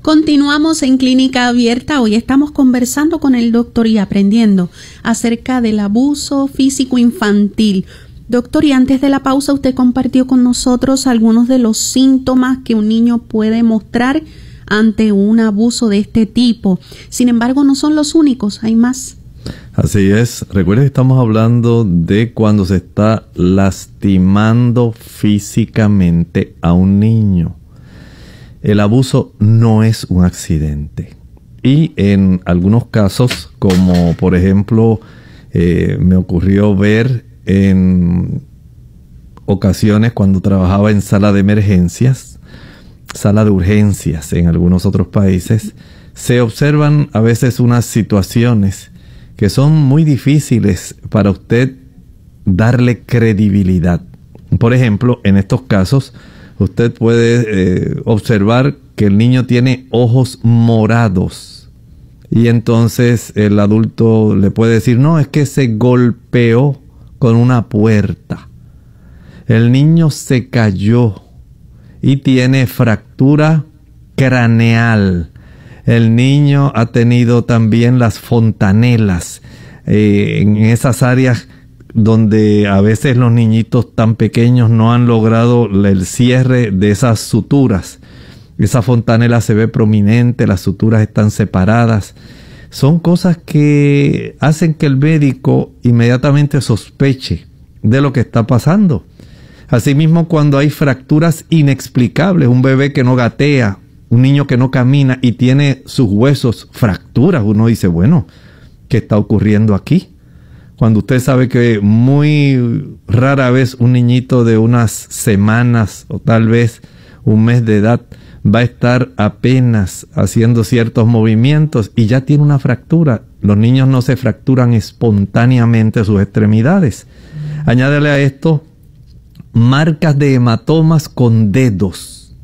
Continuamos en Clínica Abierta. Hoy estamos conversando con el doctor y aprendiendo acerca del abuso físico infantil. Doctor, y antes de la pausa usted compartió con nosotros algunos de los síntomas que un niño puede mostrar ante un abuso de este tipo. Sin embargo, no son los únicos, hay más. Así es. Recuerden que estamos hablando de cuando se está lastimando físicamente a un niño. El abuso no es un accidente. Y en algunos casos, como por ejemplo, me ocurrió ver en ocasiones cuando trabajaba en sala de emergencias, sala de urgencias en algunos otros países, se observan a veces unas situaciones que son muy difíciles para usted darle credibilidad. Por ejemplo, en estos casos, usted puede observar que el niño tiene ojos morados. Y entonces el adulto le puede decir, no, es que se golpeó con una puerta. El niño se cayó y tiene fractura craneal. El niño ha tenido también las fontanelas en esas áreas donde a veces los niñitos tan pequeños no han logrado el cierre de esas suturas. Esa fontanela se ve prominente, las suturas están separadas. Son cosas que hacen que el médico inmediatamente sospeche de lo que está pasando. Asimismo, cuando hay fracturas inexplicables, un bebé que no gatea, un niño que no camina y tiene sus huesos fracturas, uno dice, bueno, ¿qué está ocurriendo aquí? Cuando usted sabe que muy rara vez un niñito de unas semanas o tal vez un mes de edad va a estar apenas haciendo ciertos movimientos y ya tiene una fractura. Los niños no se fracturan espontáneamente sus extremidades. Añádele a esto marcas de hematomas con dedos.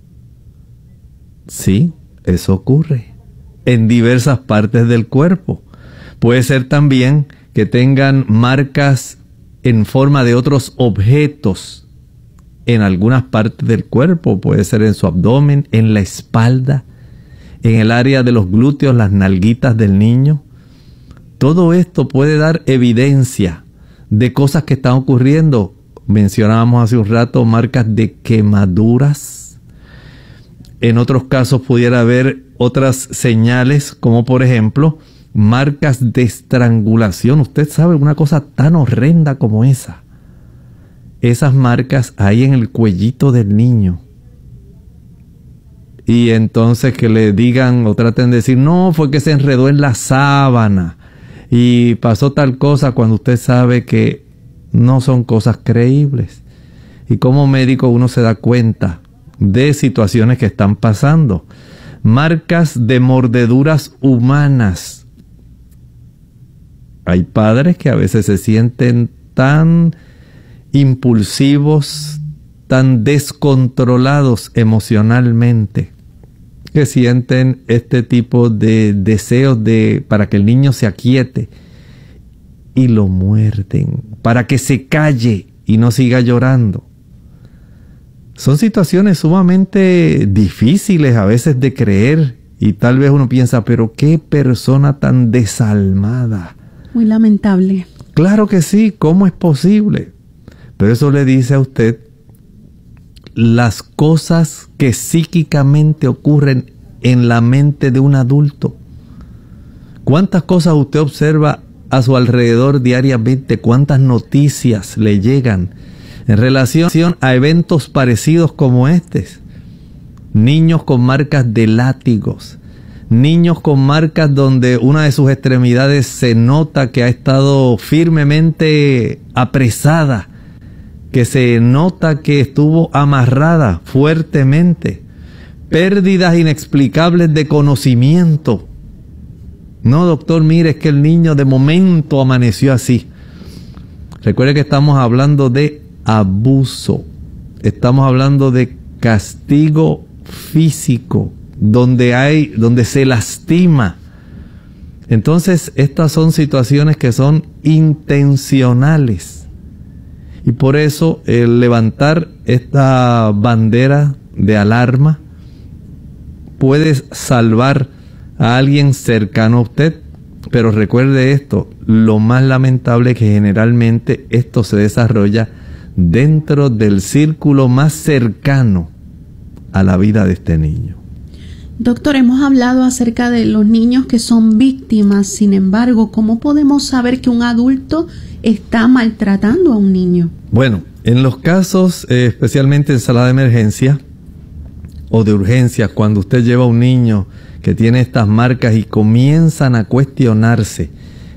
Sí, eso ocurre en diversas partes del cuerpo. Puede ser también que tengan marcas en forma de otros objetos en algunas partes del cuerpo. Puede ser en su abdomen, en la espalda, en el área de los glúteos, las nalguitas del niño. Todo esto puede dar evidencia de cosas que están ocurriendo. Mencionábamos hace un rato marcas de quemaduras. En otros casos pudiera haber otras señales, como por ejemplo marcas de estrangulación. Usted sabe, una cosa tan horrenda como esa. Esas marcas ahí en el cuellito del niño. Y entonces que le digan o traten de decir, no, fue que se enredó en la sábana y pasó tal cosa, cuando usted sabe que no son cosas creíbles. Y como médico uno se da cuenta de situaciones que están pasando. Marcas de mordeduras humanas. Hay padres que a veces se sienten tan impulsivos, tan descontrolados emocionalmente, que sienten este tipo de deseos para que el niño se aquiete y lo muerden, para que se calle y no siga llorando. Son situaciones sumamente difíciles a veces de creer y tal vez uno piensa, pero qué persona tan desalmada. Muy lamentable. Claro que sí, ¿cómo es posible? Pero eso le dice a usted las cosas que psíquicamente ocurren en la mente de un adulto. ¿Cuántas cosas usted observa a su alrededor diariamente? ¿Cuántas noticias le llegan en relación a eventos parecidos como estos? Niños con marcas de látigos. Niños con marcas donde una de sus extremidades se nota que ha estado firmemente apresada, que se nota que estuvo amarrada fuertemente. Pérdidas inexplicables de conocimiento. No, doctor, mire, es que el niño de momento amaneció así. Recuerde que estamos hablando de abuso. Estamos hablando de castigo físico, donde se lastima. Entonces, estas son situaciones que son intencionales. Y por eso el levantar esta bandera de alarma puede salvar a alguien cercano a usted. Pero recuerde esto, lo más lamentable es que generalmente esto se desarrolla dentro del círculo más cercano a la vida de este niño. Doctor, hemos hablado acerca de los niños que son víctimas. Sin embargo, ¿cómo podemos saber que un adulto está maltratando a un niño? Bueno, en los casos, especialmente en sala de emergencia o de urgencia, cuando usted lleva a un niño que tiene estas marcas y comienzan a cuestionarse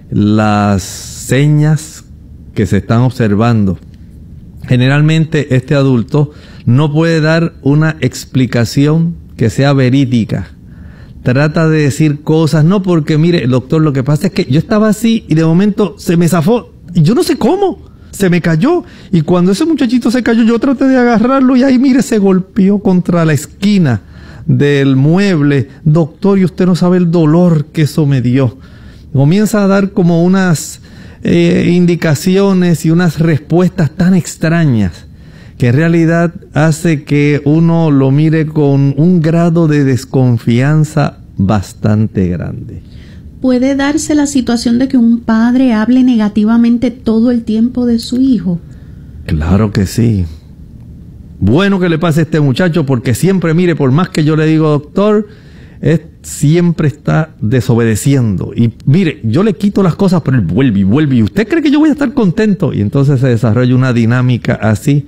las señas que se están observando, generalmente este adulto no puede dar una explicación que sea verídica. Trata de decir cosas, no porque, mire, doctor, lo que pasa es que yo estaba así y de momento se me zafó, y yo no sé cómo, se me cayó, y cuando ese muchachito se cayó yo traté de agarrarlo y ahí, mire, se golpeó contra la esquina del mueble, doctor, y usted no sabe el dolor que eso me dio. Comienza a dar como unas indicaciones y unas respuestas tan extrañas que en realidad hace que uno lo mire con un grado de desconfianza bastante grande. ¿Puede darse la situación de que un padre hable negativamente todo el tiempo de su hijo? Claro que sí. Bueno que le pase a este muchacho, porque siempre, mire, por más que yo le digo, doctor, siempre está desobedeciendo. Y mire, yo le quito las cosas, pero él vuelve y vuelve. ¿Y usted cree que yo voy a estar contento? Y entonces se desarrolla una dinámica así,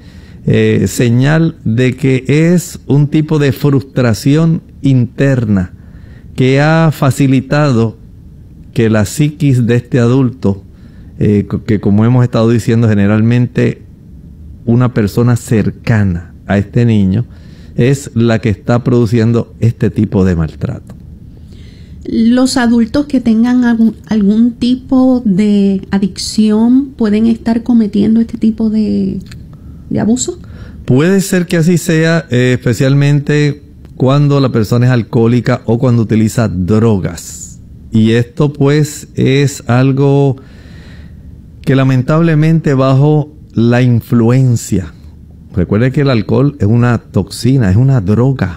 señal de que es un tipo de frustración interna que ha facilitado que la psiquis de este adulto, que como hemos estado diciendo, generalmente una persona cercana a este niño, es la que está produciendo este tipo de maltrato. ¿Los adultos que tengan algún tipo de adicción pueden estar cometiendo este tipo de abuso? Puede ser que así sea, especialmente cuando la persona es alcohólica o cuando utiliza drogas. Y esto pues es algo que lamentablemente bajo la influencia. Recuerde que el alcohol es una toxina, es una droga.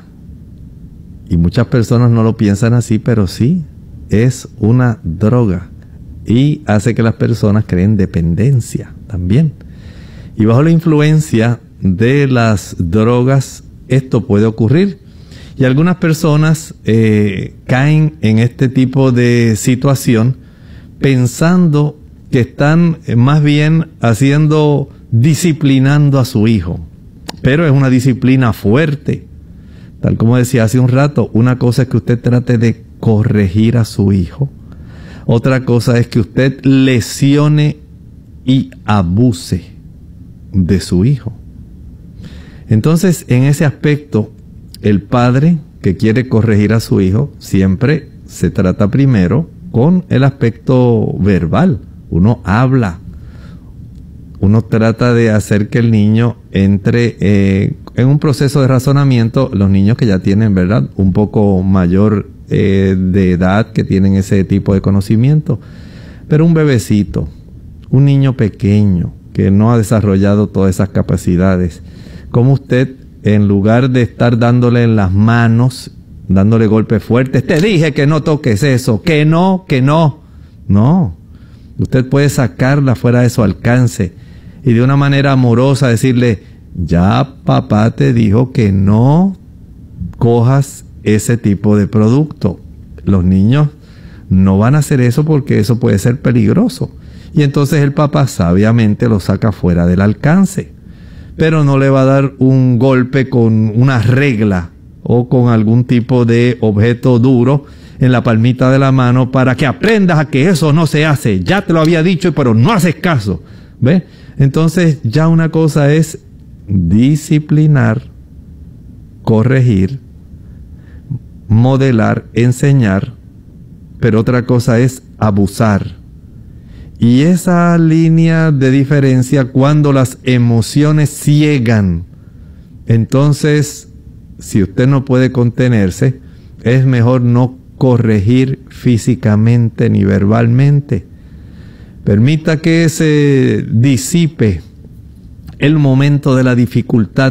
Y muchas personas no lo piensan así, pero sí, es una droga. Y hace que las personas creen dependencia también. Y bajo la influencia de las drogas, esto puede ocurrir. Y algunas personas caen en este tipo de situación pensando que están más bien disciplinando a su hijo. Pero es una disciplina fuerte. Tal como decía hace un rato, una cosa es que usted trate de corregir a su hijo. Otra cosa es que usted lesione y abuse de su hijo. Entonces, en ese aspecto, el padre que quiere corregir a su hijo siempre se trata primero con el aspecto verbal. Uno habla, uno trata de hacer que el niño entre en un proceso de razonamiento. Los niños que ya tienen, ¿verdad?, un poco mayor de edad, que tienen ese tipo de conocimiento. Pero un bebecito, un niño pequeño que no ha desarrollado todas esas capacidades, como usted, en lugar de estar dándole en las manos, dándole golpes fuertes, te dije que no toques eso, que no. No, usted puede sacarla fuera de su alcance y de una manera amorosa decirle, ya papá te dijo que no cojas ese tipo de producto. Los niños no van a hacer eso porque eso puede ser peligroso. Y entonces el papá sabiamente lo saca fuera del alcance. Pero no le va a dar un golpe con una regla o con algún tipo de objeto duro en la palmita de la mano para que aprendas a que eso no se hace. Ya te lo había dicho, pero no haces caso. ¿Ve? Entonces ya una cosa es disciplinar, corregir, modelar, enseñar, pero otra cosa es abusar. Y esa línea de diferencia, cuando las emociones ciegan, entonces, si usted no puede contenerse, es mejor no corregir físicamente ni verbalmente. Permita que se disipe el momento de la dificultad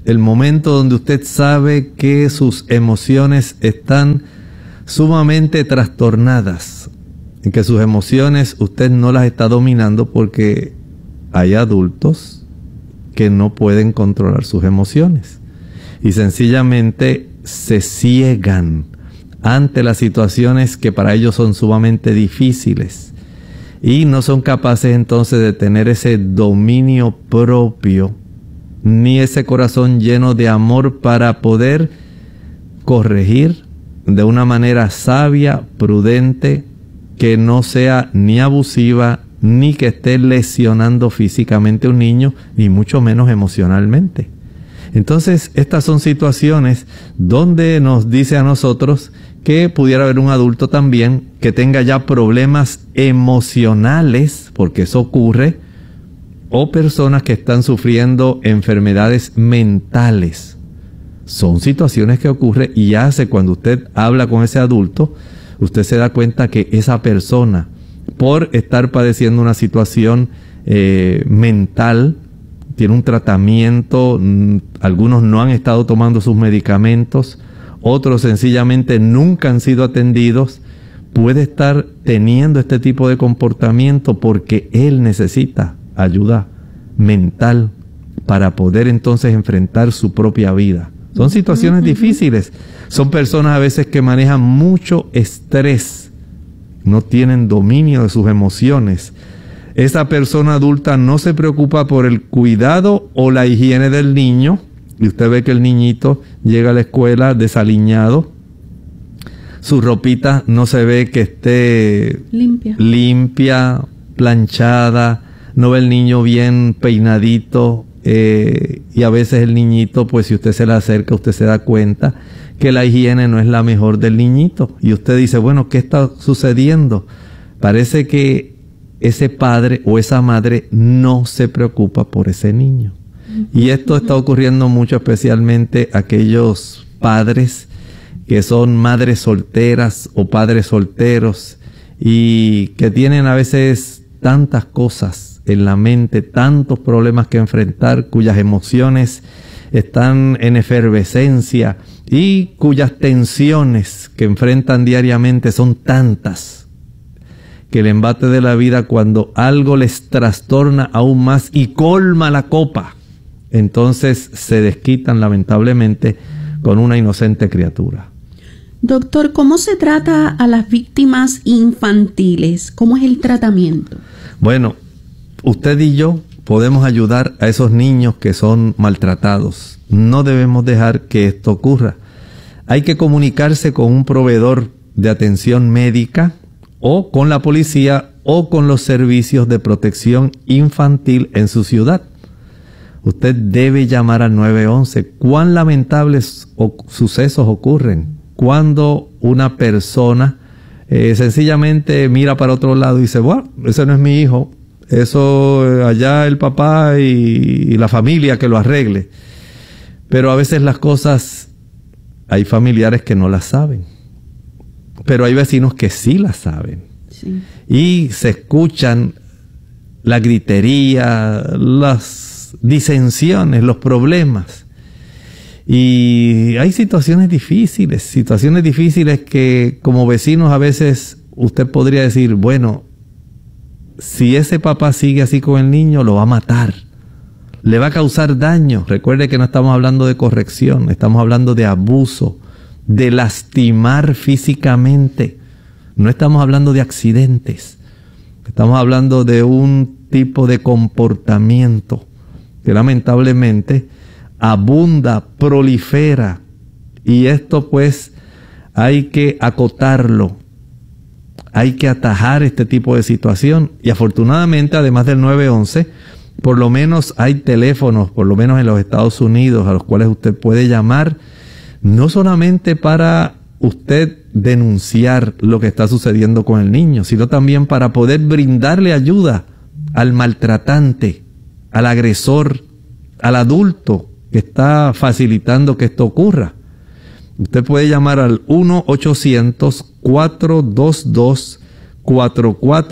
el momento donde usted sabe que sus emociones están sumamente trastornadas, en que sus emociones usted no las está dominando, porque hay adultos que no pueden controlar sus emociones y sencillamente se ciegan ante las situaciones que para ellos son sumamente difíciles y no son capaces entonces de tener ese dominio propio ni ese corazón lleno de amor para poder corregir de una manera sabia, prudente, que no sea ni abusiva ni que esté lesionando físicamente a un niño, ni mucho menos emocionalmente. Entonces, estas son situaciones donde nos dice a nosotros que pudiera haber un adulto también que tenga ya problemas emocionales, porque eso ocurre, o personas que están sufriendo enfermedades mentales. Son situaciones que ocurren y hace cuando usted habla con ese adulto, usted se da cuenta que esa persona, por estar padeciendo una situación mental, tiene un tratamiento, algunos no han estado tomando sus medicamentos, otros sencillamente nunca han sido atendidos, puede estar teniendo este tipo de comportamiento porque él necesita ayuda mental para poder entonces enfrentar su propia vida. Son situaciones difíciles, son personas a veces que manejan mucho estrés, no tienen dominio de sus emociones. Esa persona adulta no se preocupa por el cuidado o la higiene del niño, y usted ve que el niñito llega a la escuela desaliñado, su ropita no se ve que esté limpia, planchada, no ve el niño bien peinadito, y a veces el niñito, pues si usted se le acerca, usted se da cuenta que la higiene no es la mejor del niñito, y usted dice, bueno, ¿qué está sucediendo? Parece que ese padre o esa madre no se preocupa por ese niño. Y esto está ocurriendo mucho, especialmente aquellos padres que son madres solteras o padres solteros y que tienen a veces tantas cosas en la mente, tantos problemas que enfrentar, cuyas emociones están en efervescencia y cuyas tensiones que enfrentan diariamente son tantas, que el embate de la vida, cuando algo les trastorna aún más y colma la copa, entonces se desquitan lamentablemente con una inocente criatura. Doctor, ¿cómo se trata a las víctimas infantiles? ¿Cómo es el tratamiento? Bueno, usted y yo podemos ayudar a esos niños que son maltratados. No debemos dejar que esto ocurra. Hay que comunicarse con un proveedor de atención médica o con la policía o con los servicios de protección infantil en su ciudad. Usted debe llamar al 911. ¿Cuán lamentables sucesos ocurren cuando una persona sencillamente mira para otro lado y dice, bueno, ese no es mi hijo, eso allá el papá y la familia que lo arregle? Pero a veces las cosas, hay familiares que no las saben, pero hay vecinos que sí las saben. Sí. Y se escuchan la gritería, las disensiones, los problemas. Y hay situaciones difíciles que como vecinos a veces usted podría decir, bueno, si ese papá sigue así con el niño, lo va a matar, le va a causar daño. Recuerde que no estamos hablando de corrección, estamos hablando de abuso, de lastimar físicamente. No estamos hablando de accidentes, estamos hablando de un tipo de comportamiento que lamentablemente abunda, prolifera, y esto pues hay que acotarlo, hay que atajar este tipo de situación. Y afortunadamente, además del 911, por lo menos hay teléfonos, por lo menos en los Estados Unidos, a los cuales usted puede llamar, no solamente para usted denunciar lo que está sucediendo con el niño, sino también para poder brindarle ayuda al maltratante, al agresor, al adulto que está facilitando que esto ocurra. Usted puede llamar al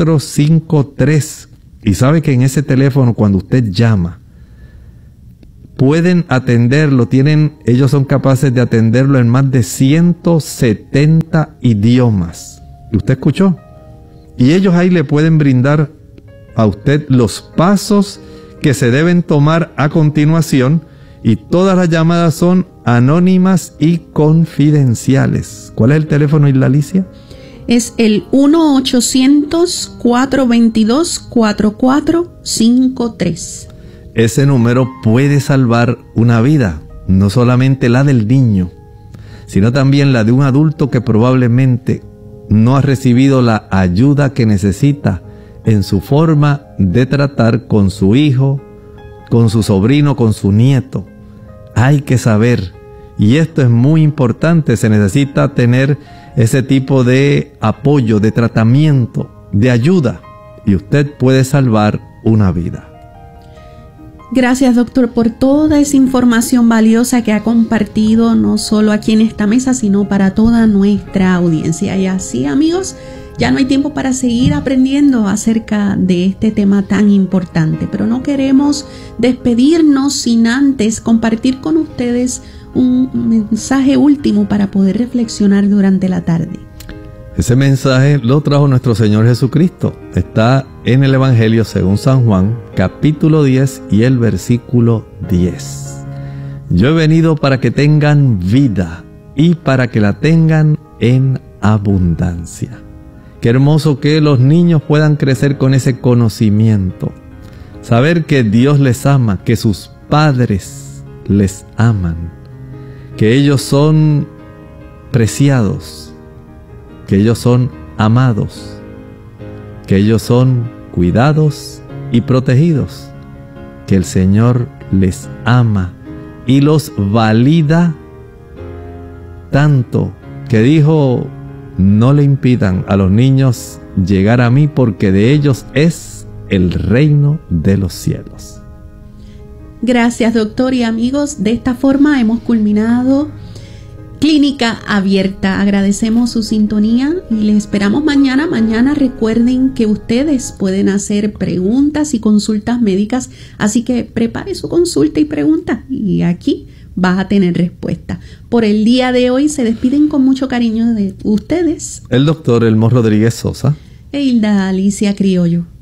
1-800-422-4453. Y sabe que en ese teléfono, cuando usted llama, pueden atenderlo, ellos son capaces de atenderlo en más de 170 idiomas. ¿Usted escuchó? Y ellos ahí le pueden brindar a usted los pasos que se deben tomar a continuación, y todas las llamadas son anónimas y confidenciales. ¿Cuál es el teléfono, Isla Alicia? Es el 1-800-422-4453. Ese número puede salvar una vida, no solamente la del niño, sino también la de un adulto que probablemente no ha recibido la ayuda que necesita en su forma de tratar con su hijo, con su sobrino, con su nieto. Hay que saber, y esto es muy importante, se necesita tener ese tipo de apoyo, de tratamiento, de ayuda, y usted puede salvar una vida. Gracias, doctor, por toda esa información valiosa que ha compartido, no solo aquí en esta mesa, sino para toda nuestra audiencia. Y así, amigos, ya no hay tiempo para seguir aprendiendo acerca de este tema tan importante, pero no queremos despedirnos sin antes compartir con ustedes un mensaje último para poder reflexionar durante la tarde. Ese mensaje lo trajo nuestro Señor Jesucristo. Está en el Evangelio según San Juan, capítulo 10 y el versículo 10. Yo he venido para que tengan vida y para que la tengan en abundancia. Qué hermoso que los niños puedan crecer con ese conocimiento. Saber que Dios les ama, que sus padres les aman, que ellos son preciados, que ellos son amados, que ellos son cuidados y protegidos, que el Señor les ama y los valida tanto que dijo: no le impidan a los niños llegar a mí, porque de ellos es el reino de los cielos. Gracias, doctor, y amigos, de esta forma hemos culminado Clínica Abierta. Agradecemos su sintonía y les esperamos mañana. Mañana recuerden que ustedes pueden hacer preguntas y consultas médicas, así que prepare su consulta y pregunta y aquí vas a tener respuesta. Por el día de hoy se despiden con mucho cariño de ustedes el doctor Elmo Rodríguez Sosa e Hilda Alicia Criollo.